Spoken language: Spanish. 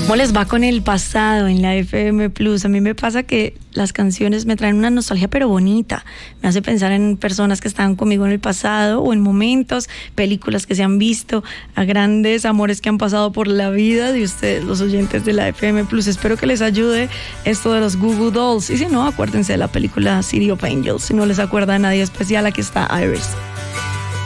¿Cómo les va con el pasado en la FM Plus? A mí me pasa que las canciones me traen una nostalgia pero bonita. Me hace pensar en personas que estaban conmigo en el pasado o en momentos, películas que se han visto, a grandes amores que han pasado por la vida de ustedes, los oyentes de la FM Plus. Espero que les ayude esto de los Goo Goo Dolls. Y si no, acuérdense de la película City of Angels. Si no les acuerda a nadie especial, aquí está Iris.